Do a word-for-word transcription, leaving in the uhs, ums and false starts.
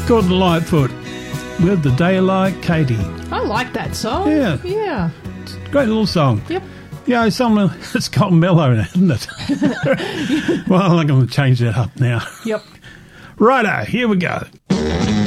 called Lightfoot with The Daylight Katie. I like that song. Yeah. Yeah. Great little song. Yep. Yeah, someone it's got mellow in it, isn't it? Well, I'm going to change that up now. Yep. Righto, here we go.